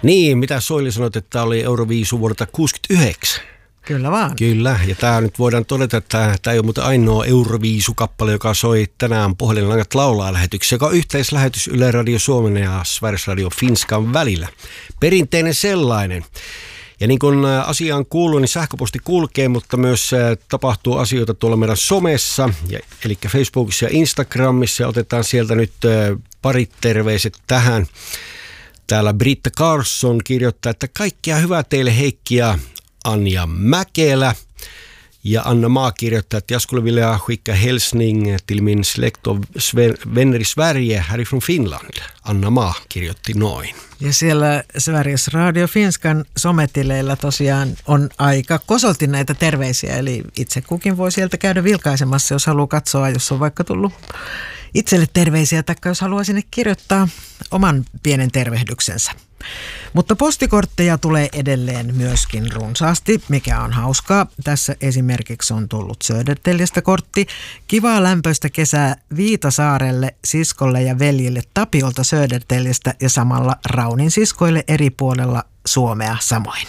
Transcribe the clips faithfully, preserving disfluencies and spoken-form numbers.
Niin, mitä Soili sanoit, että oli Euroviisu vuodelta kuusikymmentäyhdeksän. Kyllä vaan. Kyllä, ja tämä nyt voidaan todeta, että tämä ei ole muuten ainoa Euroviisu-kappale, joka soi tänään Puhelinlangat laulaa -lähetyksessä, joka on yhteislähetys Yle Radio Suomen ja Sveriges Radio Finskan välillä. Perinteinen sellainen. Ja niin kuin asiaan kuuluu, niin sähköposti kulkee, mutta myös tapahtuu asioita tuolla meidän somessa, ja, eli Facebookissa ja Instagramissa, ja otetaan sieltä nyt parit terveiset tähän. Täällä Britta Carson kirjoittaa, että kaikkea hyvää teille Heikki ja Anja Mäkelä. Ja Anna Maa kirjoittaa, att jag skulle vilja skicka hälsning till min släkt och vänner i Sverige härifrån Finland. Anna Maa kirjoitti noin. Ja siellä Sveriges Radio Finskan sometileillä tosiaan on aika kosolti näitä terveisiä, eli itse kukin voi sieltä käydä vilkaisemassa, jos haluaa katsoa, jos on vaikka tullut itselle terveisiä, tai jos haluaa sinne kirjoittaa oman pienen tervehdyksensä. Mutta postikortteja tulee edelleen myöskin runsaasti, mikä on hauskaa. Tässä esimerkiksi on tullut Södertäljestä kortti. Kivaa lämpöistä kesää Viitasaarelle, siskolle ja veljille Tapiolta Södertäljestä ja samalla Raunin siskoille eri puolella Suomea samoin.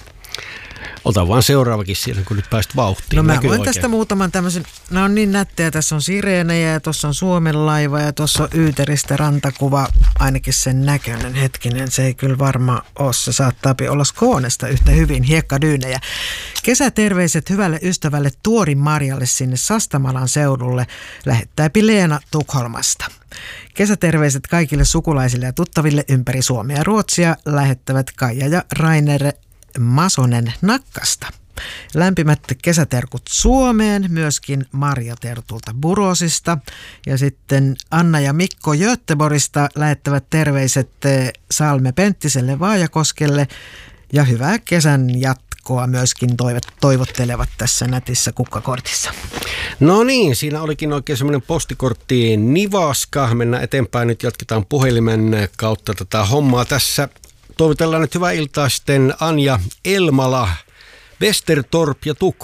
Ota vaan seuraavakin siinä, kun nyt pääst vauhtiin. No mä Näkyy voin oikein. tästä muutaman tämmöisen, nämä on niin nättejä, tässä on sireenejä ja tuossa on Suomen laiva ja tuossa on Yyteristä rantakuva, ainakin sen näköinen hetkinen, se ei kyllä varmaan ole, se saattaa olla Skånesta yhtä hyvin, hiekkadyynejä. Kesäterveiset hyvälle ystävälle Tuorin Marjalle sinne Sastamalan seudulle, lähettää Leena Tukholmasta. Kesäterveiset kaikille sukulaisille ja tuttaville ympäri Suomea ja Ruotsia lähettävät Kaija ja Rainer Masonen Nakkasta. Lämpimät kesäterkut Suomeen, myöskin Marja Tertulta Burosista. Ja sitten Anna ja Mikko Göteborgista lähettävät terveiset Salme Penttiselle Vaajakoskelle. Ja hyvää kesän jatkoa myöskin toivottelevat tässä nätissä kukkakortissa. No niin, siinä olikin oikein semmoinen postikortti nivaska. Mennään eteenpäin, nyt jatketaan puhelimen kautta tätä hommaa tässä. Toivotellaan nyt hyvää iltaa sitten Anja Elmala, Westertorp ja Tukholma.